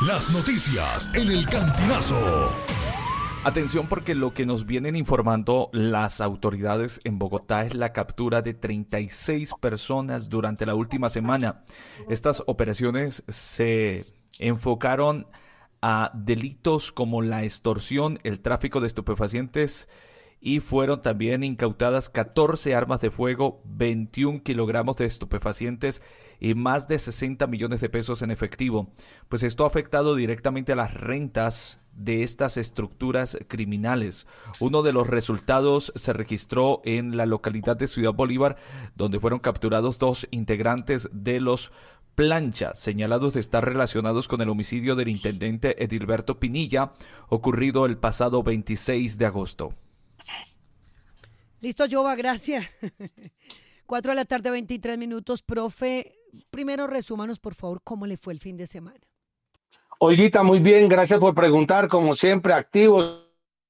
Las noticias en el Cantinazo. Atención porque lo que nos vienen informando las autoridades en Bogotá es la captura de 36 personas durante la última semana. Estas operaciones se enfocaron a delitos como la extorsión, el tráfico de estupefacientes y fueron también incautadas 14 armas de fuego, 21 kilogramos de estupefacientes y más de 60 millones de pesos en efectivo. Pues esto ha afectado directamente a las rentas de estas estructuras criminales. Uno de los resultados se registró en la localidad de Ciudad Bolívar, donde fueron capturados 2 integrantes de los Plancha, señalados de estar relacionados con el homicidio del intendente Edilberto Pinilla, ocurrido el pasado 26 de agosto. Listo, Jova, gracias. 4 de la tarde, 23 minutos. Profe, primero resúmanos, por favor, cómo le fue el fin de semana. Olguita, muy bien, gracias por preguntar, como siempre, activos,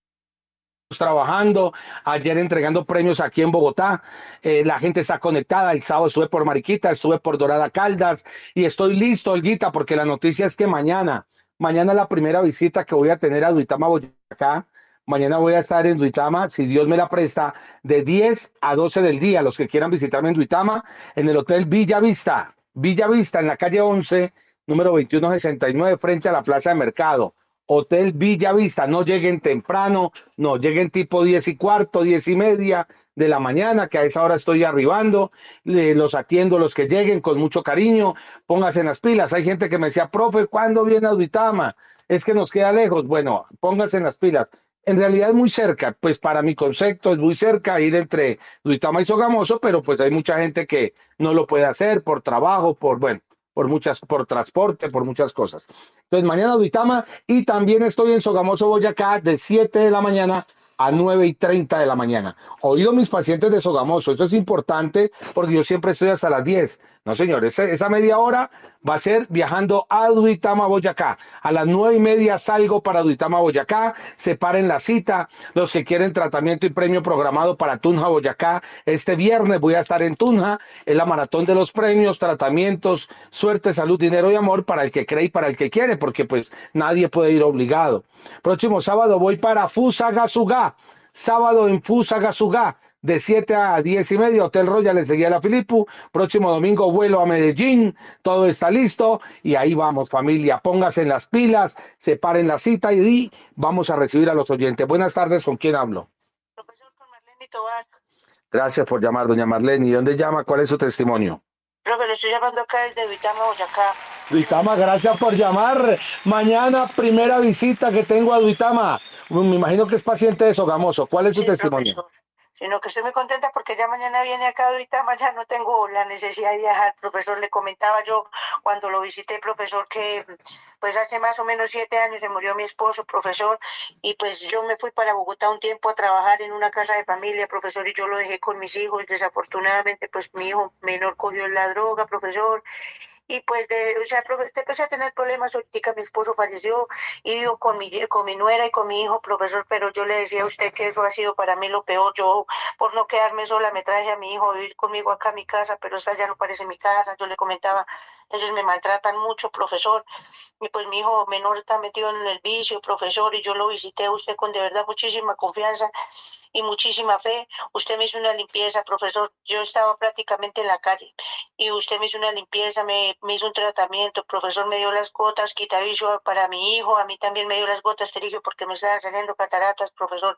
trabajando, ayer entregando premios aquí en Bogotá, la gente está conectada, el sábado estuve por Mariquita, estuve por Dorada Caldas y estoy listo, Olguita, porque la noticia es que mañana es la primera visita que voy a tener a Duitama, Boyacá. Mañana voy a estar en Duitama, si Dios me la presta, de 10 a 12 del día. Los que quieran visitarme en Duitama, en el Hotel Villa Vista, en la calle 11, número 2169, frente a la Plaza de Mercado. Hotel Villa Vista, no lleguen temprano, no, lleguen tipo 10:15, 10:30 de la mañana, que a esa hora estoy arribando, los atiendo los que lleguen con mucho cariño, pónganse en las pilas. Hay gente que me decía, profe, ¿cuándo viene a Duitama? Es que nos queda lejos. Bueno, pónganse en las pilas. En realidad es muy cerca, pues para mi concepto es muy cerca ir entre Duitama y Sogamoso, pero pues hay mucha gente que no lo puede hacer por trabajo, por transporte, por muchas cosas. Entonces mañana Duitama y también estoy en Sogamoso, Boyacá, de 7 de la mañana a 9:30 de la mañana. Oído mis pacientes de Sogamoso, esto es importante porque yo siempre estoy hasta las 10. No, señor, esa media hora va a ser viajando a Duitama, Boyacá. A las 9:30 salgo para Duitama, Boyacá. Separen la cita. Los que quieren tratamiento y premio programado para Tunja, Boyacá. Este viernes voy a estar en Tunja. Es la maratón de los premios, tratamientos, suerte, salud, dinero y amor para el que cree y para el que quiere, porque pues nadie puede ir obligado. Próximo sábado voy para Fusagasugá. Sábado en Fusagasugá. De 7 a 10:30, Hotel Royal, enseguida la Filipu. Próximo domingo vuelo a Medellín, todo está listo y ahí vamos, familia. Pónganse en las pilas, separen la cita y vamos a recibir a los oyentes. Buenas tardes, ¿con quién hablo? Profesor, con Marlene Tobar. Gracias por llamar, doña Marlene. ¿Y dónde llama? ¿Cuál es su testimonio? Profe, le estoy llamando acá desde Duitama, Boyacá. Duitama, gracias por llamar. Mañana, primera visita que tengo a Duitama. Me imagino que es paciente de Sogamoso. ¿Cuál es su testimonio? Profesor. Sino que estoy muy contenta porque ya mañana viene acá a Duitama, ya no tengo la necesidad de viajar. Profesor, le comentaba yo cuando lo visité, profesor, que pues hace más o menos 7 años se murió mi esposo, profesor, y pues yo me fui para Bogotá un tiempo a trabajar en una casa de familia, profesor, y yo lo dejé con mis hijos. Desafortunadamente, pues mi hijo menor cogió la droga, profesor. Y pues, empecé a tener problemas. Ahorita mi esposo falleció y vivo con mi nuera y con mi hijo, profesor, pero yo le decía a usted que eso ha sido para mí lo peor. Yo, por no quedarme sola, me traje a mi hijo a vivir conmigo acá a mi casa, pero esta ya no parece mi casa. Yo le comentaba, ellos me maltratan mucho, profesor, y pues mi hijo menor está metido en el vicio, profesor, y yo lo visité a usted con de verdad muchísima confianza y muchísima fe. Usted me hizo una limpieza, profesor. Yo estaba prácticamente en la calle y usted me hizo una limpieza, me hizo un tratamiento. Profesor, me dio las gotas quitaviso para mi hijo, a mí también me dio las gotas terigio porque me estaba saliendo cataratas, profesor.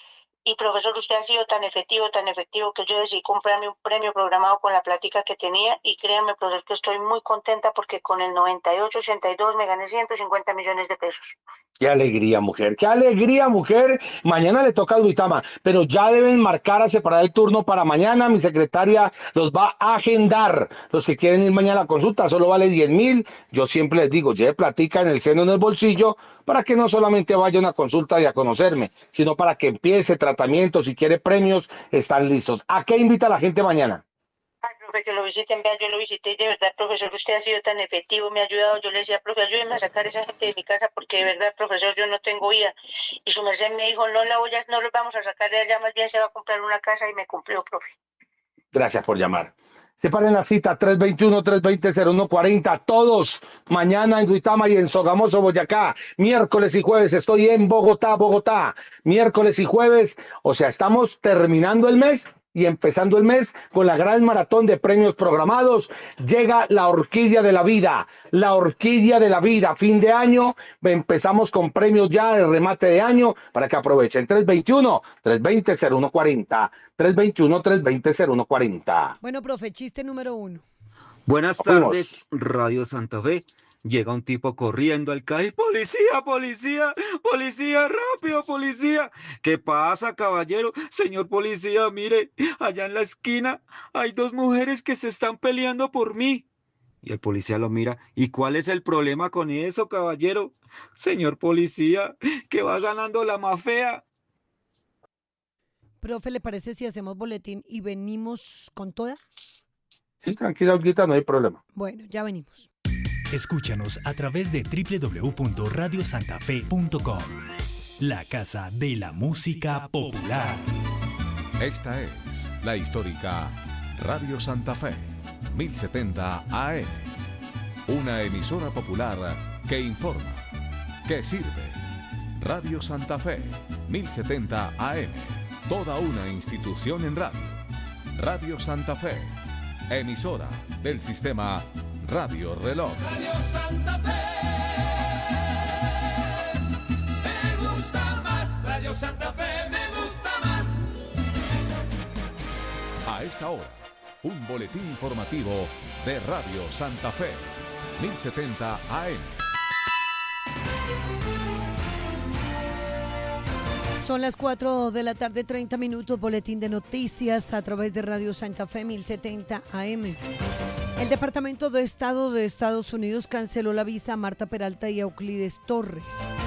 Y profesor, usted ha sido tan efectivo que yo decidí comprarme un premio programado con la plática que tenía y créanme, profesor, que estoy muy contenta porque con el 98-82 me gané 150 millones de pesos. Qué alegría, mujer, qué alegría, mujer. Mañana le toca a Duitama, pero ya deben marcar a separar el turno para mañana. Mi secretaria los va a agendar. Los que quieren ir mañana a la consulta solo vale 10.000. Yo siempre les digo, lleve platica en el seno, en el bolsillo, para que no solamente vaya a una consulta y a conocerme, sino para que empiece tratamiento. Si quiere premios, están listos. ¿A qué invita a la gente mañana? Ay, profe, que lo visiten, vean, yo lo visité y de verdad, profesor, usted ha sido tan efectivo, me ha ayudado. Yo le decía, profe, ayúdeme a sacar a esa gente de mi casa porque de verdad, profesor, yo no tengo vida. Y su merced me dijo, no los vamos a sacar de allá, más bien se va a comprar una casa y me cumplió, profe. Gracias por llamar. Separen la cita, 321-320-0140. Todos mañana en Duitama y en Sogamoso, Boyacá. Miércoles y jueves estoy en Bogotá. Miércoles y jueves, o sea, estamos terminando el mes y empezando el mes con la gran maratón de premios programados. Llega la Orquídea de la Vida, fin de año, empezamos con premios ya de remate de año para que aprovechen. 321-320-0140, 321-320-0140. Bueno, profe, chiste número 1. Buenas tardes, Radio Santa Fe. Llega un tipo corriendo al CAI. ¡Policía, policía, policía, rápido, policía! ¿Qué pasa, caballero? Señor policía, mire, allá en la esquina hay 2 mujeres que se están peleando por mí. Y el policía lo mira. ¿Y cuál es el problema con eso, caballero? Señor policía, que va ganando la más fea. Profe, ¿le parece si hacemos boletín y venimos con toda? Sí, tranquila, Olguita, no hay problema. Bueno, ya venimos. Escúchanos a través de www.radiosantafe.com, la casa de la música popular. Esta es la histórica Radio Santa Fe, 1070 AM. Una emisora popular que informa, que sirve. Radio Santa Fe, 1070 AM. Toda una institución en radio. Radio Santa Fe, emisora del sistema Radio Reloj. Radio Santa Fe, me gusta más. Radio Santa Fe, me gusta más. A esta hora, un boletín informativo de Radio Santa Fe, 1070 AM. Son las 4 de la tarde, 30 minutos, boletín de noticias a través de Radio Santa Fe 1070 AM. El Departamento de Estado de Estados Unidos canceló la visa a Marta Peralta y a Euclides Torres.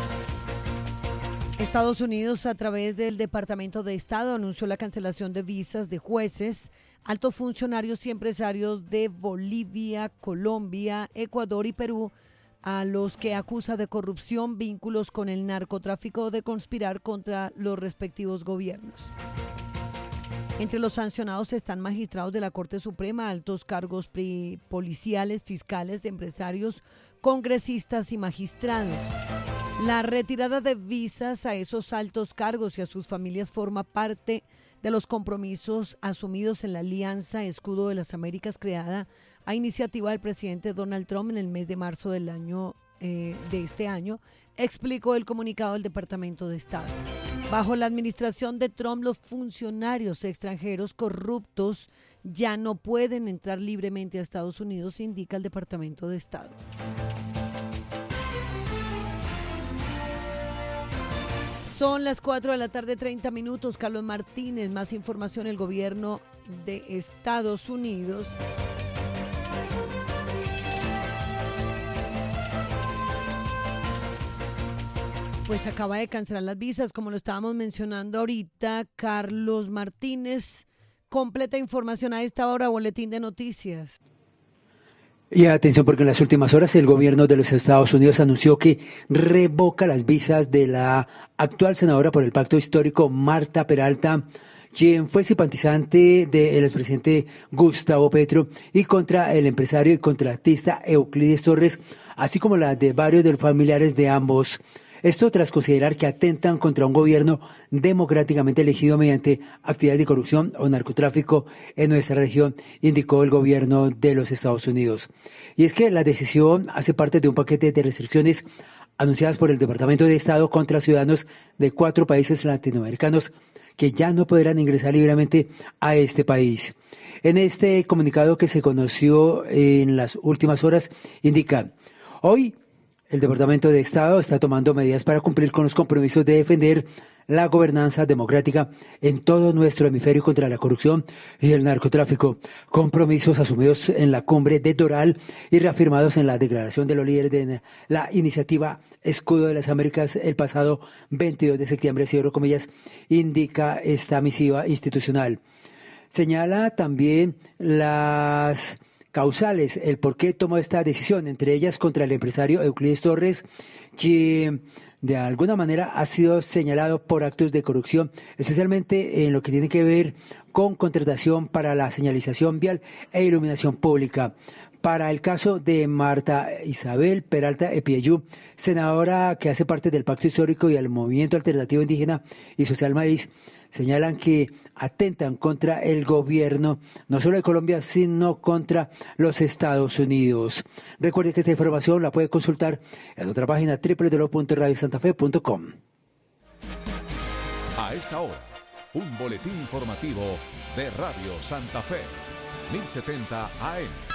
Estados Unidos, a través del Departamento de Estado, anunció la cancelación de visas de jueces, altos funcionarios y empresarios de Bolivia, Colombia, Ecuador y Perú, a los que acusa de corrupción, vínculos con el narcotráfico o de conspirar contra los respectivos gobiernos. Entre los sancionados están magistrados de la Corte Suprema, altos cargos policiales, fiscales, empresarios, congresistas y magistrados. La retirada de visas a esos altos cargos y a sus familias forma parte de los compromisos asumidos en la Alianza Escudo de las Américas, creada a iniciativa del presidente Donald Trump en el mes de marzo del año de este año, explicó el comunicado del Departamento de Estado. Bajo la administración de Trump, los funcionarios extranjeros corruptos ya no pueden entrar libremente a Estados Unidos, indica el Departamento de Estado. Son las 4 de la tarde, 30 minutos. Carlos Martínez, más información. El gobierno de Estados Unidos pues acaba de cancelar las visas, como lo estábamos mencionando ahorita. Carlos Martínez, completa información a esta hora, boletín de noticias. Y atención, porque en las últimas horas el gobierno de los Estados Unidos anunció que revoca las visas de la actual senadora por el Pacto Histórico, Marta Peralta, quien fue simpatizante del expresidente Gustavo Petro, y contra el empresario y contratista Euclides Torres, así como la de varios de los familiares de ambos. Esto tras considerar que atentan contra un gobierno democráticamente elegido mediante actividades de corrupción o narcotráfico en nuestra región, indicó el gobierno de los Estados Unidos. Y es que la decisión hace parte de un paquete de restricciones anunciadas por el Departamento de Estado contra ciudadanos de 4 países latinoamericanos que ya no podrán ingresar libremente a este país. En este comunicado que se conoció en las últimas horas, indica: hoy el Departamento de Estado está tomando medidas para cumplir con los compromisos de defender la gobernanza democrática en todo nuestro hemisferio contra la corrupción y el narcotráfico, compromisos asumidos en la cumbre de Doral y reafirmados en la declaración de los líderes de la iniciativa Escudo de las Américas el pasado 22 de septiembre, cierro comillas, indica esta misiva institucional. Señala también las causales, el por qué tomó esta decisión, entre ellas contra el empresario Euclides Torres, que de alguna manera ha sido señalado por actos de corrupción, especialmente en lo que tiene que ver con contratación para la señalización vial e iluminación pública. Para el caso de Marta Isabel Peralta Epieyú, senadora que hace parte del Pacto Histórico y el Movimiento Alternativo Indígena y Social Maíz, señalan que atentan contra el gobierno, no solo de Colombia, sino contra los Estados Unidos. Recuerde que esta información la puede consultar en otra página, www.radiosantafe.com. A esta hora, un boletín informativo de Radio Santa Fe, 1070 AM.